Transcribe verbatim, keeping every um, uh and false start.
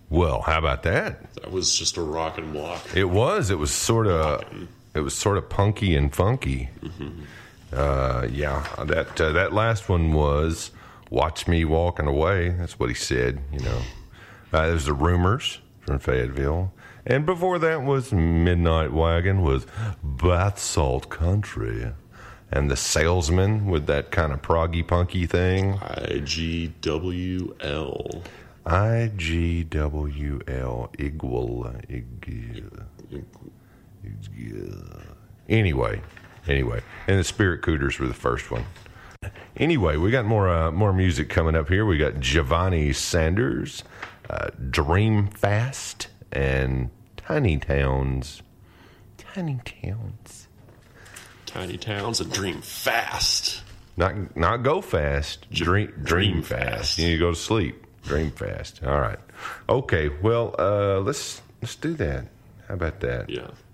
Well, how about that? That was just a rock and block. It was. It was sort of. It was sort of punky and funky. Mm-hmm. Uh, yeah, that uh, that last one was "Watch Me Walking Away." That's what he said. You know, uh, there's the Rumors from Fayetteville, and before that was "Midnight Wagon" with Bath Salt Country, and the Salesman with that kind of proggy punky thing. I G W L. I G W L. Igual. Igual. Anyway, anyway, and the Spirit Cooters were the first one. Anyway, we got more uh, more music coming up here. We got Giovanni Sanders, uh, Dream Fast, and Tiny Towns. Tiny Towns. Tiny Towns and Dream Fast. Not not go fast. Dream dream, dream fast. fast. You need to go to sleep. Dream fast. All right. Okay. Well, uh, let's let's do that. How about that? Yeah.